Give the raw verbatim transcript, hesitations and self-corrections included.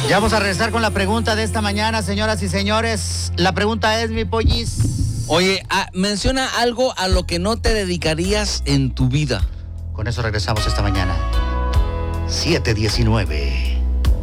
Ya vamos a regresar con la pregunta de esta mañana, señoras y señores. La pregunta es, mi pollis. Oye, ah, menciona algo a lo que no te dedicarías en tu vida. Con eso regresamos esta mañana. siete diecinueve.